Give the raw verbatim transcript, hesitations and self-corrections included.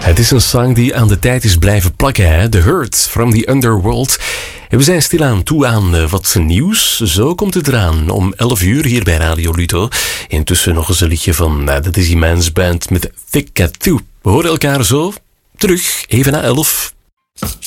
Het is een song die aan de tijd is blijven plakken, hè? The Hurt from the Underworld. En we zijn stilaan toe aan uh, wat nieuws. Zo komt het eraan om elf uur hier bij Radio Luto. Intussen nog eens een liedje van uh, de Dizzy Man's Band met Thick Cat twee. We horen elkaar zo terug, even na elf.